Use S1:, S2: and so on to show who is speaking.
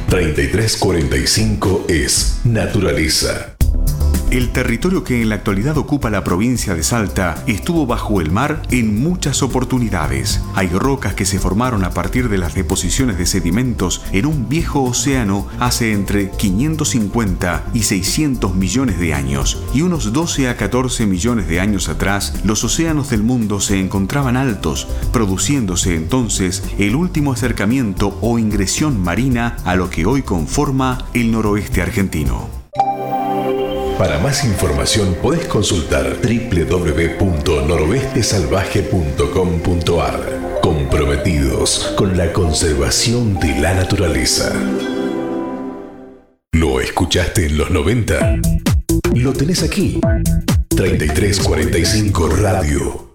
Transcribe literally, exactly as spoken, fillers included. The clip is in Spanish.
S1: treinta y tres cuarenta y cinco es naturaleza.
S2: El territorio que en la actualidad ocupa la provincia de Salta estuvo bajo el mar en muchas oportunidades. Hay rocas que se formaron a partir de las deposiciones de sedimentos en un viejo océano hace entre quinientos cincuenta y seiscientos millones de años. Y unos doce a catorce millones de años atrás, los océanos del mundo se encontraban altos, produciéndose entonces el último acercamiento o ingresión marina a lo que hoy conforma el noroeste argentino.
S1: Para más información podés consultar doble u doble u doble u punto noroeste salvaje punto com punto a r. Comprometidos con la conservación de la naturaleza. ¿Lo escuchaste en los noventa? Lo tenés aquí. treinta y tres cuarenta y cinco Radio.